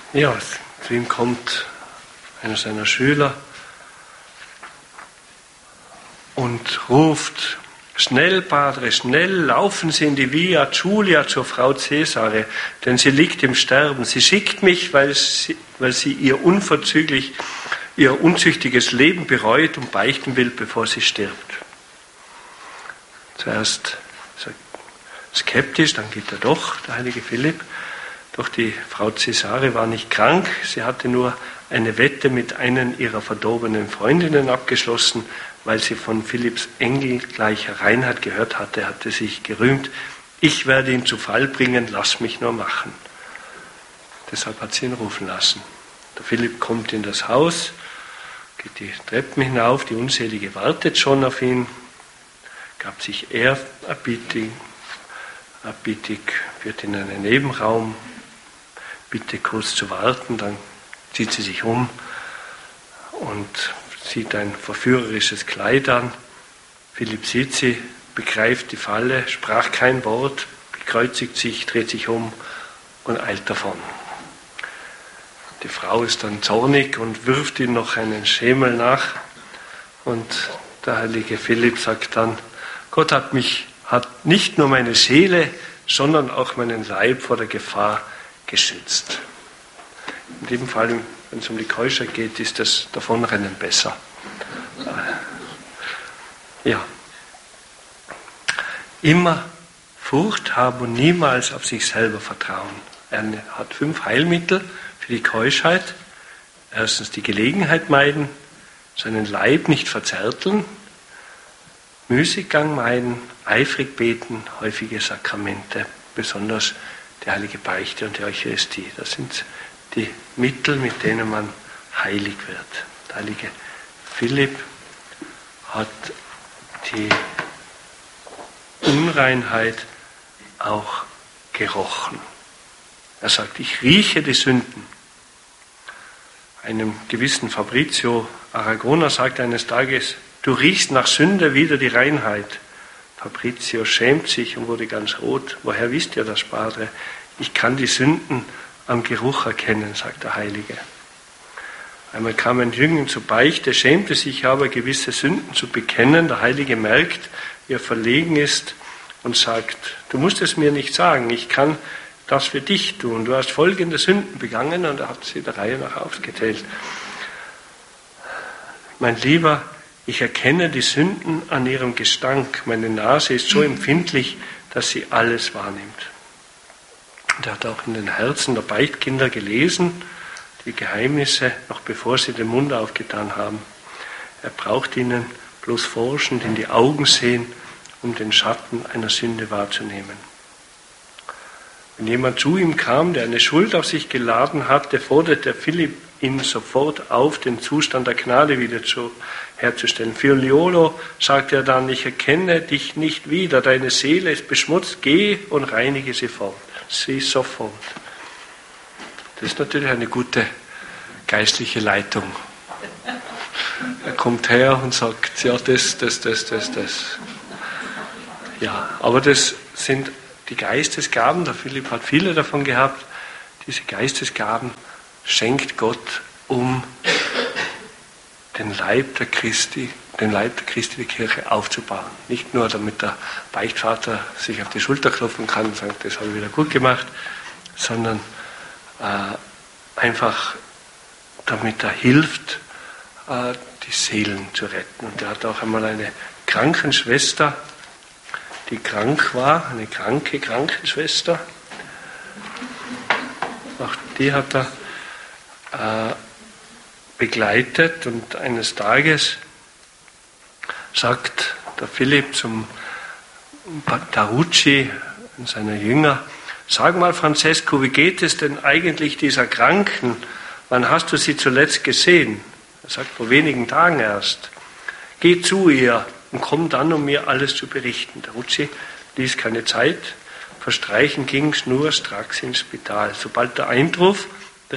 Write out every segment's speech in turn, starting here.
Ja, zu ihm kommt einer seiner Schüler und ruft: Schnell, Padre, schnell, laufen Sie in die Via Giulia zur Frau Cesare, denn sie liegt im Sterben. Sie schickt mich, weil sie ihr unzüchtiges Leben bereut und beichten will, bevor sie stirbt. Zuerst skeptisch, dann geht er doch, der heilige Philipp. Doch die Frau Cesare war nicht krank, sie hatte nur eine Wette mit einer ihrer verdorbenen Freundinnen abgeschlossen. Weil sie von Philipps engelgleicher Reinheit gehört hatte, hatte sich gerühmt: Ich werde ihn zu Fall bringen, lass mich nur machen. Deshalb hat sie ihn rufen lassen. Der Philipp kommt in das Haus, geht die Treppen hinauf, die Unselige wartet schon auf ihn, gab sich ehrerbietig, wird in einen Nebenraum, bitte kurz zu warten, dann zieht sie sich um und sieht ein verführerisches Kleid an. Philipp sieht sie, begreift die Falle, sprach kein Wort, bekreuzigt sich, dreht sich um und eilt davon. Die Frau ist dann zornig und wirft ihm noch einen Schemel nach. Und der heilige Philipp sagt dann: Gott hat nicht nur meine Seele, sondern auch meinen Leib vor der Gefahr geschützt. In dem Fall, wenn es um die Keuschheit geht, ist das Davonrennen besser. Ja. Immer Furcht haben und niemals auf sich selber vertrauen. Er hat 5 Heilmittel für die Keuschheit. Erstens die Gelegenheit meiden, seinen Leib nicht verzärteln, Müßiggang meiden, eifrig beten, häufige Sakramente, besonders die heilige Beichte und die Eucharistie. Das sind die Mittel, mit denen man heilig wird. Der heilige Philipp hat die Unreinheit auch gerochen. Er sagt: Ich rieche die Sünden. Einem gewissen Fabrizio Aragona sagte eines Tages: Du riechst nach Sünde wieder die Reinheit. Fabrizio schämt sich und wurde ganz rot. Woher wisst ihr das, Padre? Ich kann die Sünden am Geruch erkennen, sagt der Heilige. Einmal kam ein Jüngling zur Beichte, schämte sich aber, gewisse Sünden zu bekennen. Der Heilige merkt, wie er verlegen ist und sagt: Du musst es mir nicht sagen, ich kann das für dich tun. Du hast folgende Sünden begangen, und er hat sie der Reihe nach aufgezählt. Mein Lieber, ich erkenne die Sünden an ihrem Gestank. Meine Nase ist so empfindlich, dass sie alles wahrnimmt. Und er hat auch in den Herzen der Beichtkinder gelesen, die Geheimnisse, noch bevor sie den Mund aufgetan haben. Er braucht ihnen bloß forschend in die Augen sehen, um den Schatten einer Sünde wahrzunehmen. Wenn jemand zu ihm kam, der eine Schuld auf sich geladen hatte, forderte Philipp ihn sofort auf, den Zustand der Gnade wieder herzustellen. Filiolo, sagte er dann: Ich erkenne dich nicht wieder, deine Seele ist beschmutzt, geh und reinige sie sofort. Das ist natürlich eine gute geistliche Leitung. Er kommt her und sagt: Ja, das. Ja, aber das sind die Geistesgaben. Der Philipp hat viele davon gehabt. Diese Geistesgaben schenkt Gott, um den Leib der Christi, die Kirche aufzubauen. Nicht nur, damit der Beichtvater sich auf die Schulter klopfen kann und sagt: Das habe ich wieder gut gemacht, sondern einfach, damit er hilft, die Seelen zu retten. Und er hat auch einmal eine Krankenschwester, die krank war, eine kranke Krankenschwester. Auch die hat er begleitet, und eines Tages sagt der Philipp zum Tarucci, seiner Jünger: Sag mal, Francesco, wie geht es denn eigentlich dieser Kranken? Wann hast du sie zuletzt gesehen? Er sagt: Vor wenigen Tagen erst. Geh zu ihr und komm dann, um mir alles zu berichten. Tarucci ließ keine Zeit verstreichen, ging schnurstracks ins Spital. Sobald er eintraf,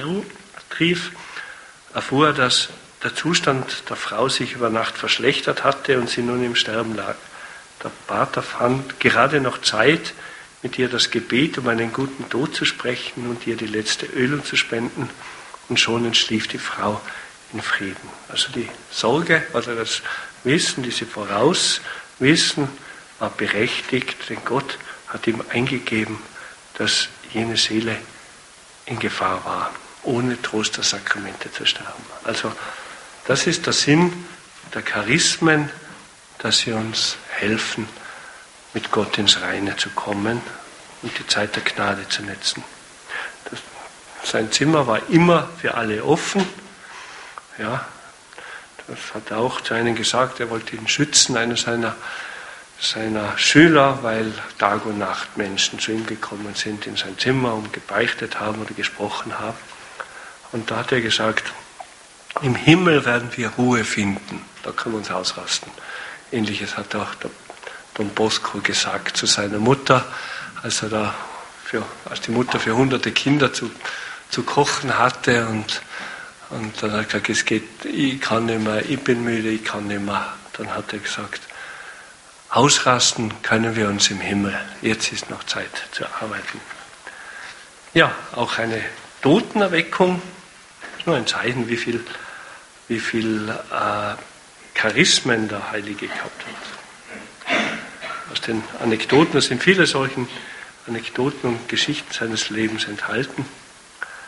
erfuhr er, dass der Zustand der Frau sich über Nacht verschlechtert hatte und sie nun im Sterben lag. Der Pater fand gerade noch Zeit, mit ihr das Gebet um einen guten Tod zu sprechen und ihr die letzte Ölung zu spenden, und schon entschlief die Frau in Frieden. Also die Sorge oder das Wissen, diese Vorauswissen war berechtigt, denn Gott hat ihm eingegeben, dass jene Seele in Gefahr war, ohne Trost der Sakramente zu sterben. Also das ist der Sinn der Charismen, dass sie uns helfen, mit Gott ins Reine zu kommen und die Zeit der Gnade zu nutzen. Sein Zimmer war immer für alle offen. Ja, das hat er auch zu einem gesagt, er wollte ihn schützen, einer seiner Schüler, weil Tag und Nacht Menschen zu ihm gekommen sind in sein Zimmer und gebeichtet haben oder gesprochen haben. Und da hat er gesagt, im Himmel werden wir Ruhe finden, da können wir uns ausrasten. Ähnliches hat auch der Don Bosco gesagt zu seiner Mutter, als die Mutter für hunderte Kinder zu kochen hatte und dann hat er gesagt, ich kann nicht mehr, ich bin müde, ich kann nicht mehr. Dann hat er gesagt, ausrasten können wir uns im Himmel, jetzt ist noch Zeit zu arbeiten. Ja, auch eine Totenerweckung, ist nur ein Zeichen, wie viel Charismen der Heilige gehabt hat. Aus den Anekdoten, es sind viele solchen Anekdoten und Geschichten seines Lebens enthalten.